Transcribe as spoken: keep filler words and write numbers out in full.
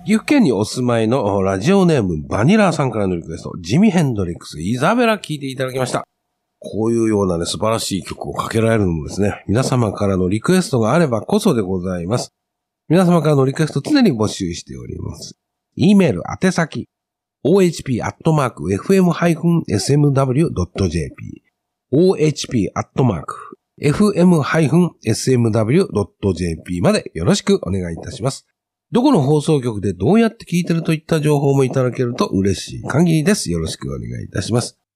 岐阜県にお住まいのラジオネームバニラーさんからのリクエスト、ジミヘンドリックス、イザベラ聴いていただきました。こういうようなね、素晴らしい曲をかけられるのもですね、皆様からのリクエストがあればこそでございます。皆様からのリクエスト常に募集しております。E メール宛先、オーエイチピー アットマーク エフエム エスエムダブリュー ドット ジェーピー オーエイチピー アットマーク エフエム エスエムダブリュー ドット ジェーピー までよろしくお願いいたします。どこの放送局でどうやって聞いてるといった情報もいただけると嬉しい限りです。よろしくお願いいたします。